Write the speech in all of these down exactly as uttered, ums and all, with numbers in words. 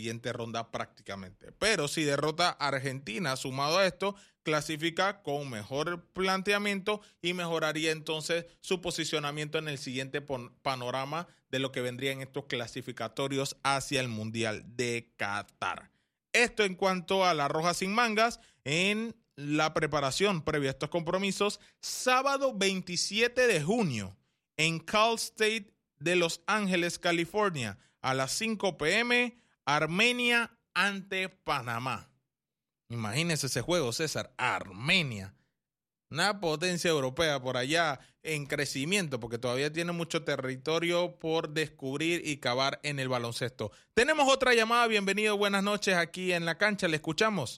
siguiente ronda prácticamente. Pero si derrota a Argentina, sumado a esto, clasifica con mejor planteamiento y mejoraría entonces su posicionamiento en el siguiente panorama de lo que vendrían estos clasificatorios hacia el Mundial de Qatar. Esto en cuanto a la Roja sin mangas en la preparación previa a estos compromisos. Sábado veintisiete de junio en Cal State de Los Ángeles, California, a las cinco p m, Armenia ante Panamá. Imagínese ese juego, César. Armenia, una potencia europea por allá en crecimiento, porque todavía tiene mucho territorio por descubrir y cavar en el baloncesto. Tenemos otra llamada. Bienvenido, buenas noches aquí en la cancha. ¿Le escuchamos?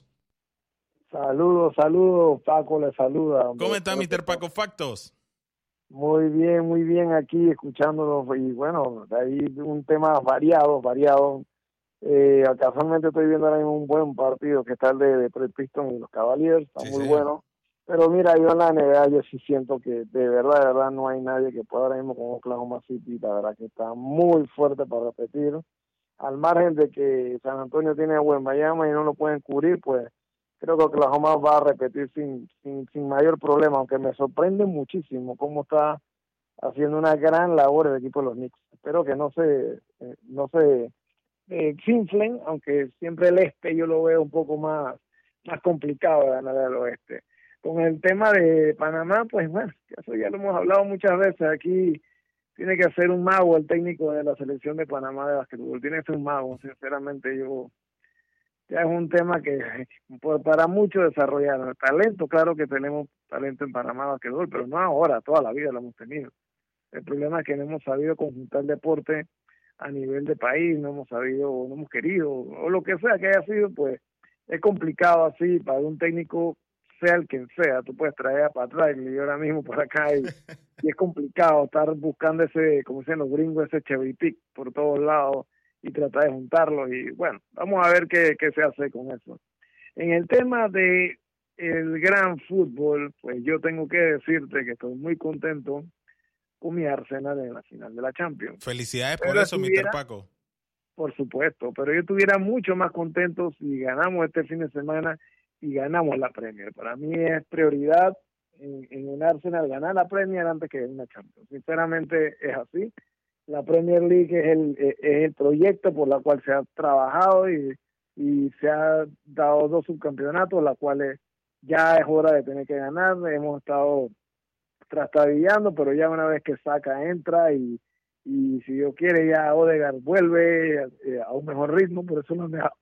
Saludos, saludos. Paco le saluda. ¿Cómo está, mister Paco Factos? Muy bien, muy bien aquí escuchándonos. Y bueno, de ahí un tema variado, variado. Eh, casualmente estoy viendo ahora mismo un buen partido que está el de, de Pistons y los Cavaliers, está sí, muy sí. bueno. Pero mira, yo en la N B A yo sí siento que de verdad, de verdad no hay nadie que pueda ahora mismo con Oklahoma City, la verdad que está muy fuerte para repetir. Al margen de que San Antonio tiene a Wembanyama y no lo pueden cubrir, pues creo que Oklahoma va a repetir sin, sin, sin mayor problema, aunque me sorprende muchísimo cómo está haciendo una gran labor el equipo de los Knicks. Espero que no se, eh, no se eh, inflen, aunque siempre el este yo lo veo un poco más, más complicado de ganar al oeste. Con el tema de Panamá, pues bueno, eso ya lo hemos hablado muchas veces. Aquí tiene que ser un mago el técnico de la selección de Panamá de básquetbol, tiene que ser un mago, sinceramente yo... Ya es un tema que para mucho desarrollar. El talento, claro que tenemos talento en Panamá de básquetbol, pero no ahora, toda la vida lo hemos tenido. El problema es que no hemos sabido conjuntar deporte a nivel de país, no hemos sabido, no hemos querido, o lo que sea que haya sido, pues es complicado así para un técnico, sea el quien sea. Tú puedes traer a Patrick y ahora mismo por acá y, y es complicado estar buscando ese, como dicen los gringos, ese cherry pick por todos lados y tratar de juntarlos, y bueno, vamos a ver qué, qué se hace con eso. En el tema de el gran fútbol, pues yo tengo que decirte que estoy muy contento con mi Arsenal en la final de la Champions. Felicidades pero por eso, mister Paco. Por supuesto, pero yo estuviera mucho más contento si ganamos este fin de semana y ganamos la Premier. Para mí es prioridad en, en un Arsenal ganar la Premier antes que una Champions. Sinceramente es así. La Premier League es el, es el proyecto por el cual se ha trabajado y, y se ha dado dos subcampeonatos, las cuales ya es hora de tener que ganar. Hemos estado trastabillando, pero ya una vez que Saka entra y, y si Dios quiere ya Odegaard vuelve eh, a un mejor ritmo, por eso nos dejamos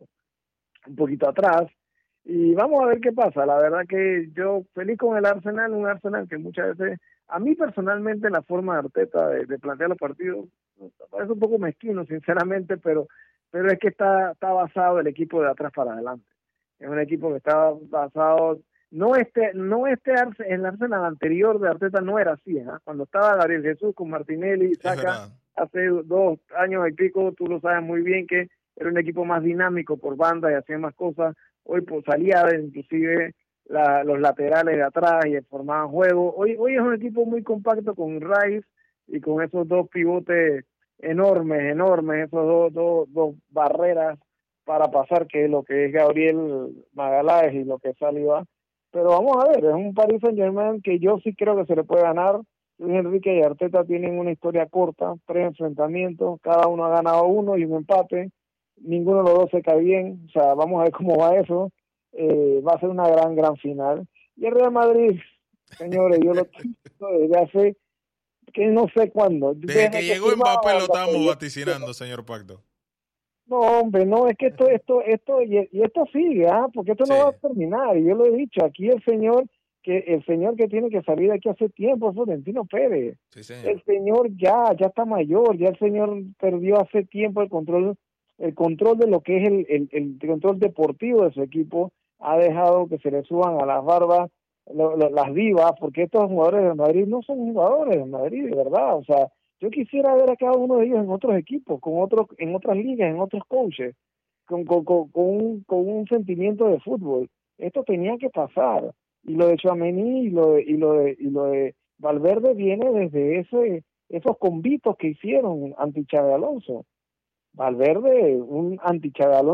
un poquito atrás. Y vamos a ver qué pasa. La verdad que yo feliz con el Arsenal, un Arsenal que muchas veces... A mí personalmente la forma de Arteta de, de plantear los partidos parece un poco mezquino, sinceramente, pero pero es que está está basado el equipo de atrás para adelante. Es un equipo que está basado, no este no este el Arsenal anterior de Arteta no era así, ¿eh? Cuando estaba Gabriel Jesús con Martinelli y Saka hace dos años y pico, tú lo sabes muy bien que era un equipo más dinámico por banda y hacía más cosas. Hoy pues, salía de, inclusive La, los laterales de atrás y formaban juego. Hoy hoy es un equipo muy compacto con Rice y con esos dos pivotes enormes, enormes, esos dos, dos, dos barreras para pasar, que es lo que es Gabriel Magaláes y lo que es Saliba. Pero vamos a ver, es un Paris Saint-Germain que yo sí creo que se le puede ganar. Luis Enrique y Arteta tienen una historia corta, tres enfrentamientos, cada uno ha ganado uno y un empate, ninguno de los dos se cae bien, o sea, vamos a ver cómo va eso. Eh, va a ser una gran, gran final. Y el Real Madrid, señores, yo lo tengo desde hace, que no sé cuándo. Desde, desde que, que llegó Mbappé lo estábamos vaticinando, señor Pacto. No, hombre, no, es que esto, esto, esto, y, y esto sigue, ¿ah? Porque esto sí. no va a terminar. Y yo lo he dicho, aquí el señor, que el señor que tiene que salir aquí hace tiempo es Florentino Pérez. Sí, señor. El señor ya, ya está mayor, ya el señor perdió hace tiempo el control, el control de lo que es el, el, el control deportivo de su equipo. Ha dejado que se le suban a las barbas lo, lo, las divas, porque estos jugadores de Madrid no son jugadores de Madrid, de verdad. O sea, yo quisiera ver a cada uno de ellos en otros equipos, con otros, en otras ligas, en otros coaches, con, con, con, con, un, con un sentimiento de fútbol. Esto tenía que pasar. Y lo de Tchouaméni y lo de, y lo de, y lo de Valverde viene desde ese esos convitos que hicieron anti Xabi Alonso. Valverde, un anti Xabi Alonso